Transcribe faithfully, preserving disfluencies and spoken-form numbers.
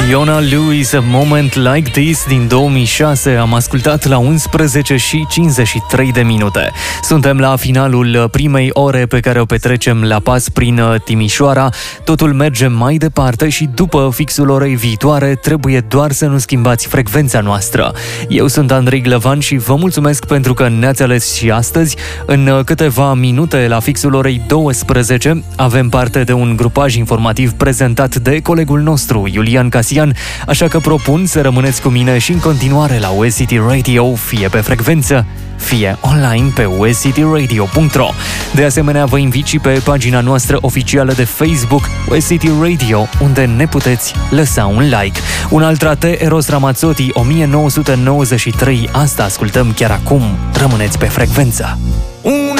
Fiona Lewis, A Moment Like This din două mii șase, am ascultat la unsprezece și cincizeci și trei de minute. Suntem la finalul primei ore pe care o petrecem la pas prin Timișoara. Totul merge mai departe și după fixul orei viitoare trebuie doar să nu schimbați frecvența noastră. Eu sunt Andrei Glăvan și vă mulțumesc pentru că ne-ați ales și astăzi. În câteva minute, la fixul orei douăsprezece, avem parte de un grupaj informativ prezentat de colegul nostru, Iulian Casian, așa că propun să rămâneți cu mine și în continuare la U S City Radio, fie pe frecvență, fie online pe u s city radio punct r o. De asemenea, vă invit și pe pagina noastră oficială de Facebook, U S City Radio, unde ne puteți lăsa un like. Un alt rate, Eros Ramazzotti, o mie nouă sute nouăzeci și trei, asta ascultăm chiar acum. Rămâneți pe frecvență!